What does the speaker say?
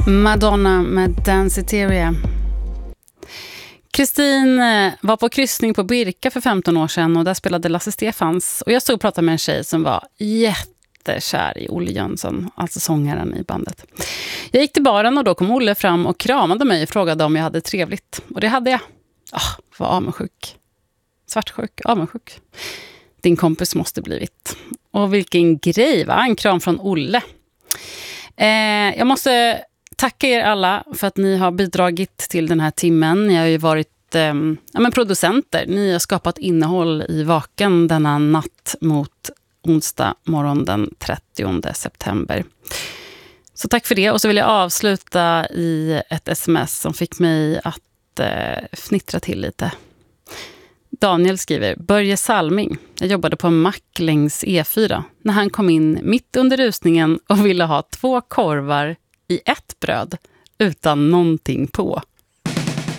Madonna med Danceteria. Kristin var på kryssning på Birka för 15 år sedan och där spelade Lasse Stefans. Och jag stod och pratade med en tjej som var jättekär i Olle Jönsson, alltså sångaren i bandet. Jag gick till baren och då kom Olle fram och kramade mig och frågade om jag hade trevligt. Och det hade jag. Var avundsjuk. Svartsjuk, avundsjuk. Din kompis måste bli vitt. Och vilken grej, va? En kram från Olle. Jag måste tacka er alla för att ni har bidragit till den här timmen. Ni har ju varit producenter. Ni har skapat innehåll i Vaken denna natt mot onsdag morgon den 30 september. Så tack för det. Och så vill jag avsluta i ett sms som fick mig att fnittra till lite. Daniel skriver: Börje Salming. Jag jobbade på en mack längs E4 när han kom in mitt under rusningen och ville ha 2 korvar i ett bröd utan någonting på.